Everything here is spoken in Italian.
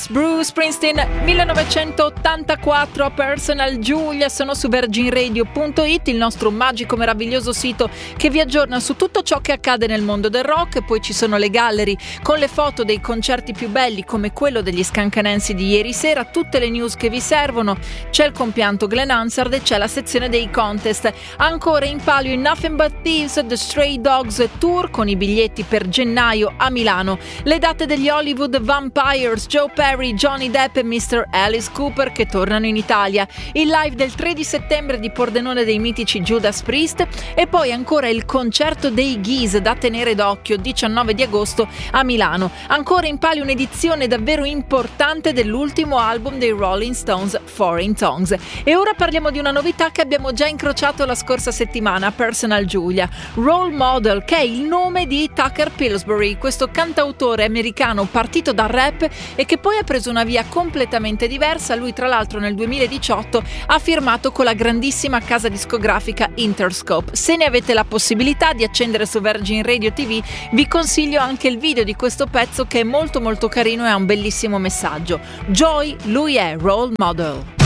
Bruce Springsteen, 1984, Personal Giulia. Sono su virginradio.it, il nostro magico meraviglioso sito che vi aggiorna su tutto ciò che accade nel mondo del rock. Poi ci sono le gallery con le foto dei concerti più belli, come quello degli Scancanensi di ieri sera, tutte le news che vi servono, c'è il compianto Glenn Hansard e c'è la sezione dei contest. Ancora in palio in Nothing But Thieves, The Stray Dogs Tour, con i biglietti per gennaio a Milano, le date degli Hollywood Vampires, Joe Perry, Johnny Depp e Mr. Alice Cooper che tornano in Italia, il live del 3 di settembre di Pordenone dei mitici Judas Priest e poi ancora il concerto dei Geese da tenere d'occhio, 19 di agosto a Milano. Ancora in palio un'edizione davvero importante dell'ultimo album dei Rolling Stones, Foreign Tongues. E ora parliamo di una novità che abbiamo già incrociato la scorsa settimana, Personal Giulia, Role Model, che è il nome di Tucker Pillsbury, questo cantautore americano partito dal rap e che poi ha preso una via completamente diversa. Lui tra l'altro nel 2018 ha firmato con la grandissima casa discografica Interscope. Se ne avete la possibilità di accendere su Virgin Radio TV, vi consiglio anche il video di questo pezzo che è molto molto carino e ha un bellissimo messaggio. Joy, lui è Role Model.